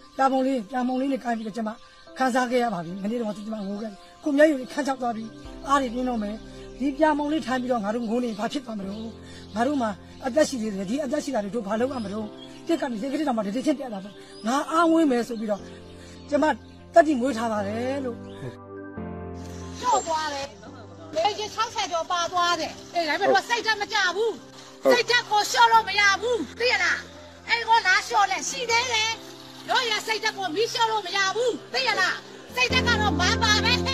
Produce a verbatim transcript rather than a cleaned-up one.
ပြာပုံလေးပြာပုံလေးနဲ့ကိုင်းပြီးတော့ကျမခန်းစားခဲ့ရပါပြီမနေ့တော့ကျမငိုခဲ့ကိုမျက်ရည်ခန်းချောက်သွားပြီးအားတွေပြင်းတော့မယ်ဒီပြာပုံလေးထိုင်ပြီးတော့ငါတို့ငိုနေဘာဖြစ်သွားမလို့ငါတို့မှာအသက်ရှိသေးတယ်ဒီအသက်ရှိတာတွေတို့ဘာလုပ်ရမလို့တက်ကနေစိတ်ကလေးတောင်မှတတိချင်းပြတ်လာတော့ငါအားဝင်းမယ်ဆိုပြီးတော့ကျမတက်တိမွေးထားပါတယ်လို့ကျော်သွားတယ်လေကြီး၆ဆယ်ကျော်ပါသွားတယ်အေးဒါပေမဲ့စိတ်ဓာတ်မကြဘူးစိတ်ဓာတ်ကိုလျှော့လို့မရဘူးသိရလားအဲ့ကိုလာလျှော့လဲရှိသေးတယ်တို့ရစိတ်ဓာတ်ကိုမီးလျှော့လို့မရဘူးသိရလားစိတ်ဓာတ်ကတော့မပါပဲ